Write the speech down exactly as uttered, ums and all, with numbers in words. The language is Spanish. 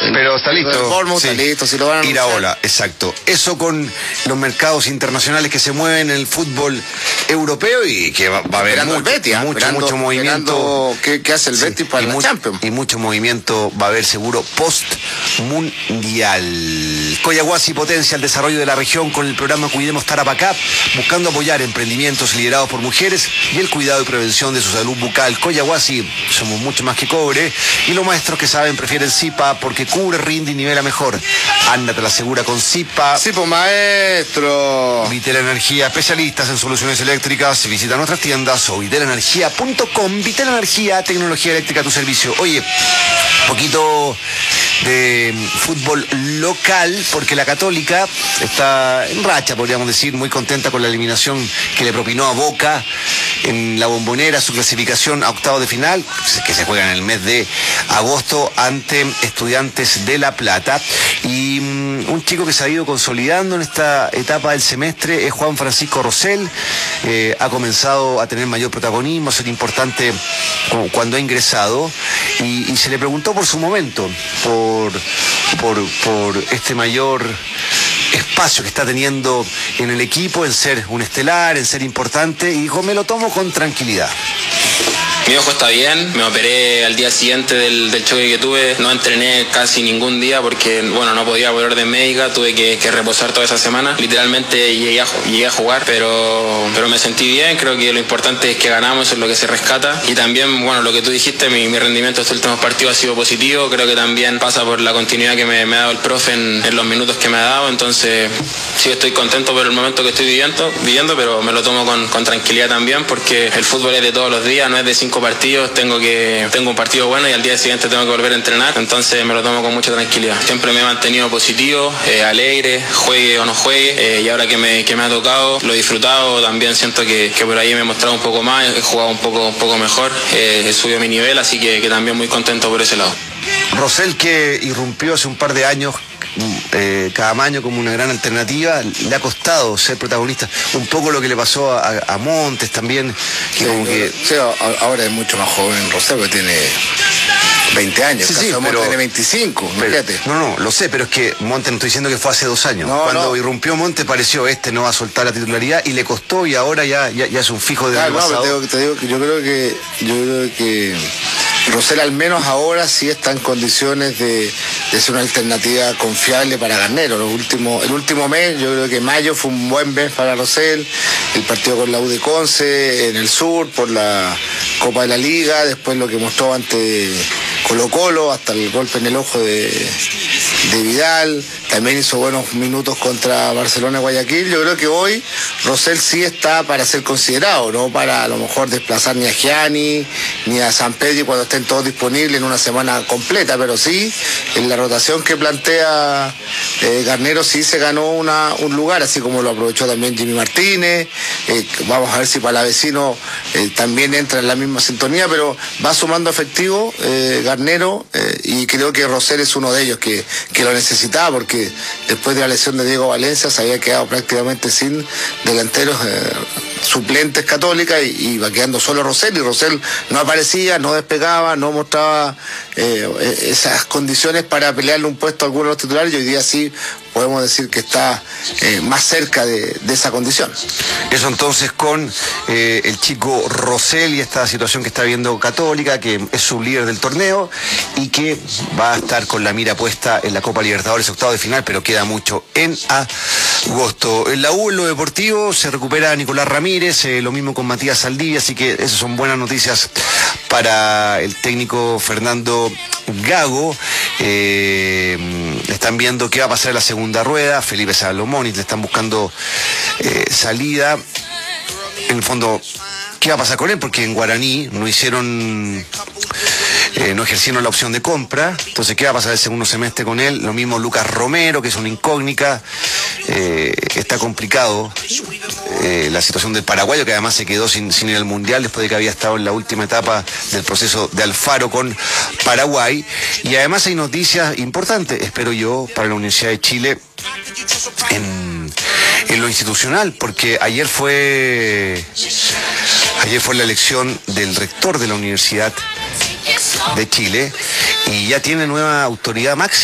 Pero está listo. El Bournemouth sí. está listo, si lo van a anunciar. Iraola, exacto. Eso con los mercados internacionales que se mueven en el fútbol europeo y que va, va a haber Esperando mucho, el Betis, ¿eh? mucho, esperando, mucho movimiento. ¿Qué, qué hace el Sí, Betis para y la mucho, Champions? y mucho movimiento va a haber seguro post-mundial. Coyahuasi potencia el desarrollo de la región con el programa Cuidemos Tarapacá, buscando apoyar emprendimientos liderados por mujeres y el cuidado y prevención de su salud bucal. Coyahuasi, somos mucho más que cobre, y los maestros que saben prefieren Zipa porque cubre, rinde y nivela mejor. Ándate la segura con Zipa. Sí, pues maestro. Vitel Energía, especialistas en soluciones eléctricas. Visita nuestras tiendas o vitel energía punto com. Vitel Energía, tecnología eléctrica a tu servicio. Oye, poquito de fútbol local, porque la Católica está en racha, podríamos decir, muy contenta con la eliminación que le propinó a Boca en la Bombonera, su clasificación a octavos de final, que se juega en el mes de agosto ante Estudiantes de La Plata. Y um, un chico que se ha ido consolidando en esta etapa del semestre es Juan Francisco Rosell. Eh, ha comenzado a tener mayor protagonismo, a ser importante cuando ha ingresado, y, y se le preguntó por su momento, por, por, por este mayor espacio que está teniendo en el equipo, en ser un estelar, en ser importante, y dijo, me lo tomo con tranquilidad. Mi ojo está bien, me operé al día siguiente del, del choque que tuve, no entrené casi ningún día porque, bueno, no podía por orden médica, tuve que, que reposar toda esa semana. Literalmente llegué a, llegué a jugar, pero, pero me sentí bien, creo que lo importante es que ganamos, es lo que se rescata. Y también, bueno, lo que tú dijiste, mi, mi rendimiento estos últimos partidos ha sido positivo, creo que también pasa por la continuidad que me, me ha dado el profe en, en los minutos que me ha dado, entonces sí estoy contento por el momento que estoy viviendo, viviendo pero me lo tomo con, con tranquilidad también porque el fútbol es de todos los días, no es de cinco partidos, tengo que tengo un partido bueno y al día siguiente tengo que volver a entrenar, entonces me lo tomo con mucha tranquilidad. Siempre me he mantenido positivo, eh, alegre, juegue o no juegue, eh, y ahora que me, que me ha tocado, lo he disfrutado, también siento que, que por ahí me he mostrado un poco más, he jugado un poco, un poco mejor, eh, he subido mi nivel, así que, que también muy contento por ese lado. Rosell, que irrumpió hace un par de años eh, Caamaño como una gran alternativa, le ha costado ser protagonista. Un poco lo que le pasó a, a Montes también, que sí, como que... Sí, ahora es mucho más joven Rosell, porque tiene veinte años, sí, sí, pero, Montes tiene veinticinco, pero, fíjate. No, no, lo sé, pero es que Montes, no estoy diciendo que fue hace dos años. No, Cuando no. irrumpió Montes pareció este no va a soltar la titularidad y le costó, y ahora ya, ya, ya es un fijo de claro, no, te digo, te digo que yo creo que yo creo que Rosell al menos ahora sí está en condiciones de, de ser una alternativa confiable para Garnero. Los últimos, el último mes, yo creo que mayo fue un buen mes para Rosell, el partido con la U de Conce en el sur por la Copa de la Liga, después lo que mostró ante Colo Colo, hasta el golpe en el ojo de, de Vidal, también hizo buenos minutos contra Barcelona y Guayaquil. Yo creo que hoy Rosell sí está para ser considerado, no para a lo mejor desplazar ni a Gianni ni a San Pedro cuando estén todos disponibles en una semana completa, pero sí en la rotación que plantea eh, Garnero sí se ganó una, un lugar, así como lo aprovechó también Jimmy Martínez. Eh, vamos a ver si Palavecino eh, también entra en la misma sintonía, pero va sumando efectivo eh, Garnero, eh, y creo que Rosell es uno de ellos que, que lo necesitaba, porque después de la lesión de Diego Valencia se había quedado prácticamente sin delanteros eh, suplentes Católica, y, y va quedando solo Rosell, y Rosell no aparecía, no despegaba, no mostraba eh, esas condiciones para pelearle un puesto a alguno de los titulares, y hoy día sí podemos decir que está eh, más cerca de, de esa condición. Eso entonces con eh, el chico Rosell y esta situación que está viendo Católica, que es sublíder del torneo y que va a estar con la mira puesta en la Copa Libertadores, octavo de final, pero queda mucho en agosto. En la U, en lo deportivo, se recupera Nicolás Ramírez, eh, lo mismo con Matías Saldivia, así que esas son buenas noticias para el técnico Fernando Gago. Eh, están viendo qué va a pasar en la segunda rueda. Felipe Salomón, y le están buscando eh, salida. En el fondo, ¿qué va a pasar con él? Porque en Guaraní no hicieron, eh, no ejercieron la opción de compra. Entonces, ¿qué va a pasar el segundo semestre con él? Lo mismo Lucas Romero, que es una incógnita. Eh, está complicado eh, la situación del paraguayo, que además se quedó sin, sin ir al Mundial después de que había estado en la última etapa del proceso de Alfaro con Paraguay. Y además hay noticias importantes, espero yo, para la Universidad de Chile en, en lo institucional, porque ayer fue ayer fue la elección del rector de la Universidad de Chile y ya tiene nueva autoridad máxima.